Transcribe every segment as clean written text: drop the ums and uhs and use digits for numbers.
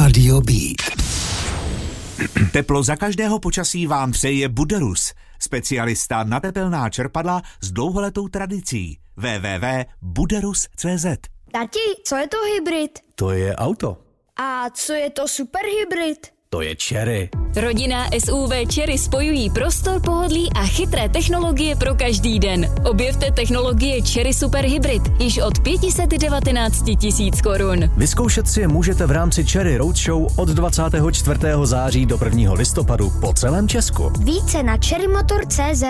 Rádio Beat. Teplo za každého počasí vám přeje Buderus, specialista na tepelná čerpadla s dlouholetou tradicí. www.buderus.cz. Tati, co je to hybrid? To je auto. A co je to superhybrid? To je Chery. Rodinná SUV Chery spojují prostor, pohodlí a chytré technologie pro každý den. Objevte technologie Chery Super Hybrid již od 519 000 korun. Vyzkoušet si je můžete v rámci Chery Roadshow od 24. září do 1. listopadu po celém Česku. Více na cherrymotor.cz.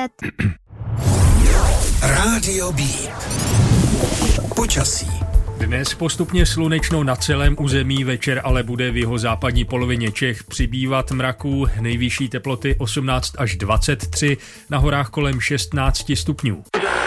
Rádio Beat. Počasí. Dnes postupně slunečno na celém území, večer ale bude v jihozápadní polovině Čech přibývat mraků, nejvyšší teploty 18 až 23, na horách kolem 16 stupňů.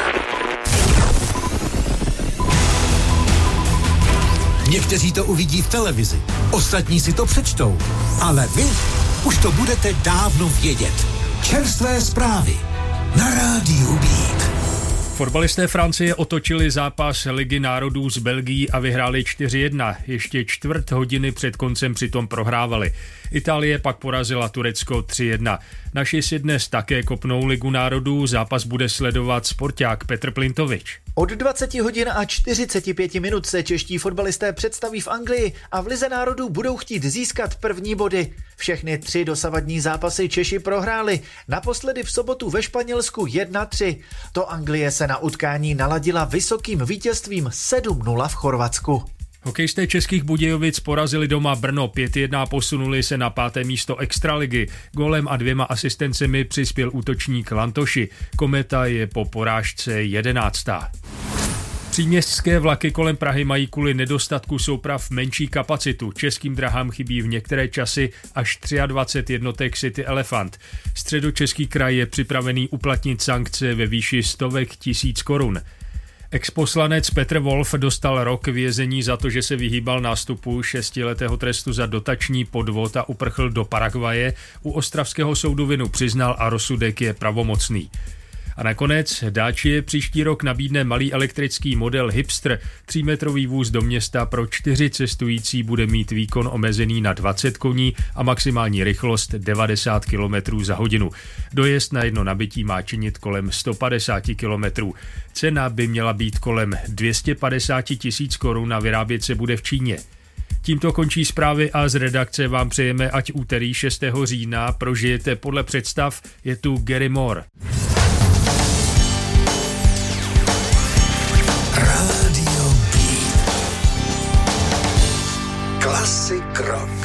Někteří to uvidí v televizi, ostatní si to přečtou, ale vy už to budete dávno vědět. Čerstvé zprávy na Rádiu Beat. Fotbalisté Francie otočili zápas Ligy národů s Belgií a vyhráli 4-1. Ještě čtvrt hodiny před koncem přitom prohrávali. Itálie pak porazila Turecko 3-1. Naši si dnes také kopnou Ligu národů, zápas bude sledovat sporták Petr Plintovič. Od 20 hodin a 45 minut se čeští fotbalisté představí v Anglii a v Lize národů budou chtít získat první body. Všechny 3 dosavadní zápasy Češi prohráli, naposledy v sobotu ve Španělsku 1-3. To Anglie se na utkání naladila vysokým vítězstvím 7-0 v Chorvatsku. Hokejisté Českých Budějovic porazili doma Brno 5-1 a posunuli se na 5. místo extraligy. Gólem a 2 asistencemi přispěl útočník Lantoši. Kometa je po porážce 11. Příměstské vlaky kolem Prahy mají kvůli nedostatku souprav menší kapacitu. Českým drahám chybí v některé časy až 23 jednotek City Elephant. Středočeský kraj je připravený uplatnit sankce ve výši stovek tisíc korun. Exposlanec Petr Wolf dostal rok vězení za to, že se vyhýbal nástupu 6letého trestu za dotační podvod a uprchl do Paraguaje. U ostravského soudu vinu přiznal a rozsudek je pravomocný. A nakonec Dacia příští rok nabídne malý elektrický model Hipster. 3metrový vůz do města pro 4 cestující bude mít výkon omezený na 20 koní a maximální rychlost 90 km za hodinu. Dojezd na jedno nabití má činit kolem 150 km. Cena by měla být kolem 250 000 korun a vyrábět se bude v Číně. Tímto končí zprávy a z redakce vám přejeme, ať úterý 6. října prožijete podle představ. Je tu Gary Moore. Rádio Beat. Klasik rock.